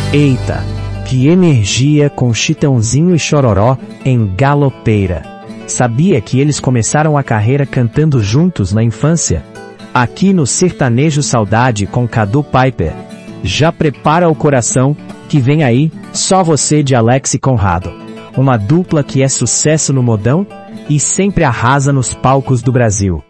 Eita, que energia com Chitãozinho e Chororó em Galopeira. Sabia que eles começaram a carreira cantando juntos na infância? Aqui no Sertanejo Saudade com Cadu Piper. Já prepara o coração, que vem aí, Só Você de Alex e Conrado. Uma dupla que é sucesso no modão e sempre arrasa nos palcos do Brasil.